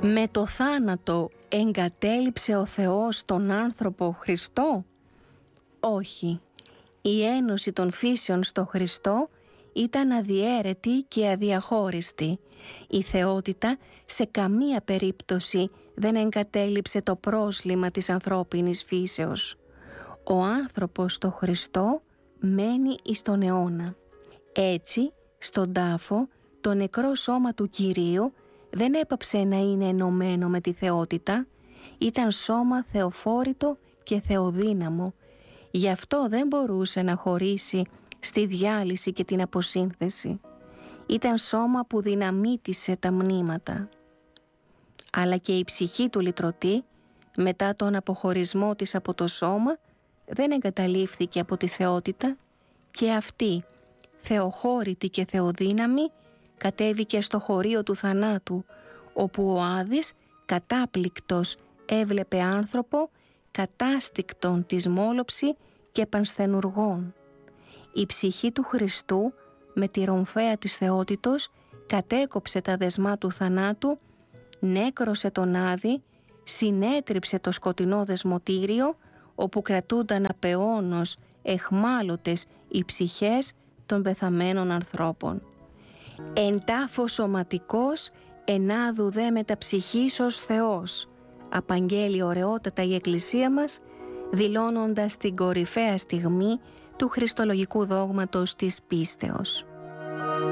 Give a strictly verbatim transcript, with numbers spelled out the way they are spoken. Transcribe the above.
Με το θάνατο εγκατέλειψε ο Θεός τον άνθρωπο Χριστό? Όχι. Η ένωση των φύσεων στο Χριστό ήταν αδιαίρετη και αδιαχώριστη. Η θεότητα σε καμία περίπτωση δεν εγκατέλειψε το πρόσλημα της ανθρώπινης φύσεως. Ο άνθρωπος στο Χριστό μένει εις τον αιώνα. Έτσι, στον τάφο, το νεκρό σώμα του Κυρίου δεν έπαψε να είναι ενωμένο με τη θεότητα, ήταν σώμα θεοφόρητο και θεοδύναμο. Γι' αυτό δεν μπορούσε να χωρίσει στη διάλυση και την αποσύνθεση. Ήταν σώμα που δυναμίτισε τα μνήματα. Αλλά και η ψυχή του λυτρωτή, μετά τον αποχωρισμό της από το σώμα, δεν εγκαταλείφθηκε από τη θεότητα και αυτή, θεοχώρητη και θεοδύναμη, κατέβηκε στο χωρίο του θανάτου, όπου ο Άδης κατάπληκτος έβλεπε άνθρωπο κατάστικτον της μόλοψη και πανσθενουργών. Η ψυχή του Χριστού με τη ρομφαία της θεότητος κατέκοψε τα δεσμά του θανάτου, νέκρωσε τον Άδη, συνέτριψε το σκοτεινό δεσμοτήριο όπου κρατούνταν απεώνως εχμάλωτες οι ψυχές των πεθαμένων ανθρώπων. «Εν τάφο σωματικός, ενάδου δε μεταψυχής ως Θεός», απαγγέλει ωραιότατα η Εκκλησία μας, δηλώνοντας την κορυφαία στιγμή του χριστολογικού δόγματος της πίστεως.